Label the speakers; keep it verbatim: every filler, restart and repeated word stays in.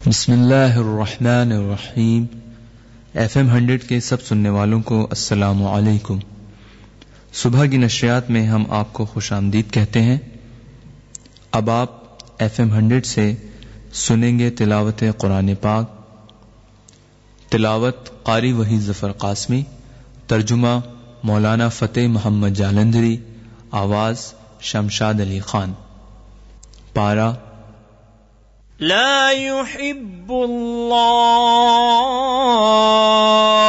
Speaker 1: बिस्मिल्लाहिर्रहमानिर्रहीम। F am hundred के सब सुनने वालों को अस्सलामु अलैकुम। सुबह की नशरियात में हम आपको खुशामदीद कहते हैं। अब आप एफ एम हंड्रेड से सुनेंगे तिलावत कुरान पाक। तिलावत कारी वही ज़फ़र क़ासमी, तर्जुमा मौलाना फ़तेह मोहम्मद जालंधरी, आवाज़ शमशाद अली खान। पारा
Speaker 2: ला युहिब्बुल्लाह